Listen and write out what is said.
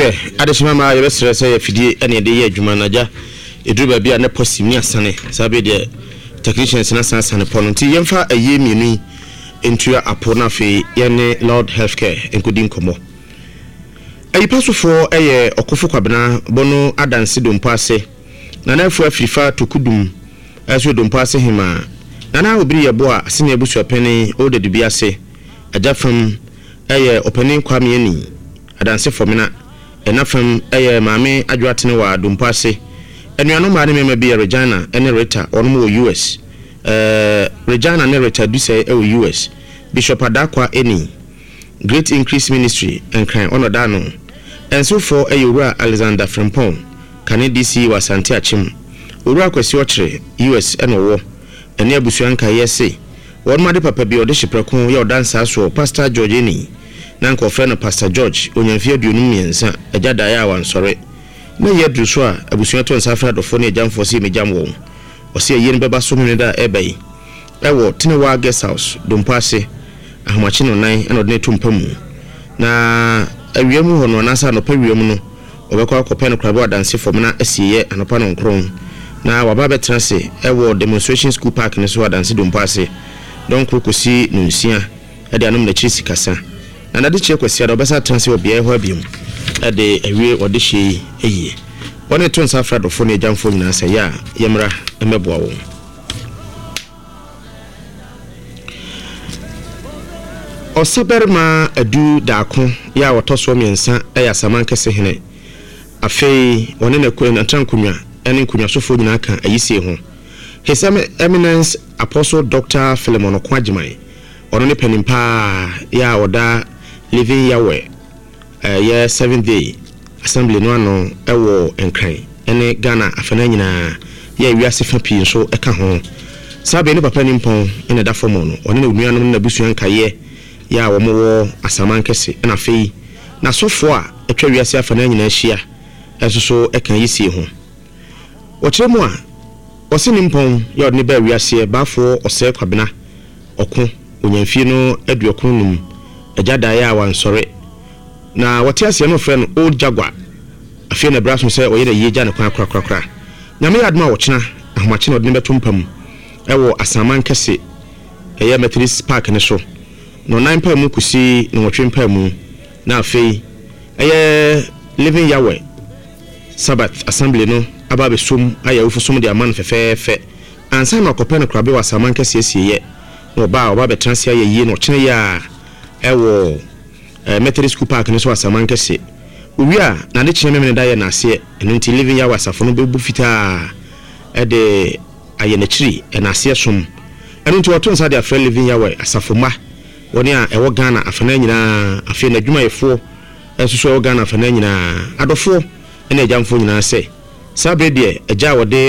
se adeshima ma ye besere se ye fidie ene de ye adwuma naja edruba bia ne posim ni asane sabe de technicians na sansan pono nti yemfa aye mienu entua apona fe ye ne Lord Healthcare enkodi komo ayipasofo eye okofo kwabena bono adanse dompo ase na nafu afirifa tokudum aso dompo ase hima na obiri yebo a sene abusu apeni ode de biase ajafam eye openi kwame ani adanse fomina enafam eye maame adwatene wa dompo ase enuano ma ne mema bi Regina ene Rita onmo US Regina ne Rita duse US Bishop Adakwa eni Great Increase Ministry enkran onodano enso for eyura Alexander Frempong kane DC wasante achim owura kwesi ochre US enowo ene abusuanka yese wonmade papa bi ode hyepreko ye odansa so Pastor George eni na nko frɛ no Pastor George onyamfie aduonum miensa agada ya wansore na yedru so a abusua to nsafra dofo ne agamfo se megam won ose ye ne beba so me da ebai ewo tenewa guest house dompo ase ahomachi no nan ena ode ne tumpamu na awiemu ho no nasa no pawiemu no obekwa akopɛ no krabe wadanse fom na asiye anopa no nkron na waba betra se ewo demonstration school park ne so wadanse dompo ase don krokosi nunsia ade anom na chisi kasa na nade che kwasi ada obesa transe obia ho abiem ade awie ode hye eyi one to nsafra dofo ne jamfo nyina se ya yemra emeboa wo Osaberma adu daako ya wotoso miensa eya samankese hene afei wone ne kwen atrankunwa ene kunwa sofo nyina kan ayisie ho His Eminence Apostle Dr. Philemon Okwajimai ono ne panimpa ya oda Living Yahweh ye 7th day assembly no ano ewo enkran ene Ghana afana nyina ya wiase fa pii so eka ho sabe ne papa nimpon ene da fomo no one ne nuanom na busuanka ye ya wo mo asamankese na fei na sofo a etwa wiase afana nyina hia enso eka yisie ho wokyeremu a osini mpon ya odne ba wiase bafo ose kwabena oko onyamfie no aduokonum agada ya wansore na wote ase no frɛ no Old Jaguar afie na braso sɛ oyɛ na yeja ne kwa krakrakra nyame adma wokyena ahomache na odne betompam ewo asamankese eye Methodist Park ne so no 9 pa mu kusi no 2 pa mu na afei eye Living Yahweh Sabbath assembly no aba besom aya ufosom de aman fefefe ansa na okopɛ no krabe wa asamankese asiye no oba betranse aye yi no kyene ya ewo Methodist School Park ne so asamankese owia na ne kyene memene da ye na ase eno nti Living Yahweh asafo no bebu fita de aye na kyiri na ase som eno nti woto nsa de afre Living Yahweh asafo ma woni a ewo Ghana afana nyina afi na dwumayefo enso ewo Ghana afana nyina adofo ene ejamfo nyina se sabe de eja wode